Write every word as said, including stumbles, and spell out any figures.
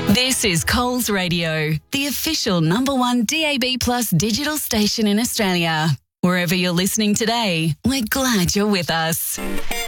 This is Coles Radio, the official number one D A B Plus digital station in Australia. Wherever you're listening today, we're glad you're with us.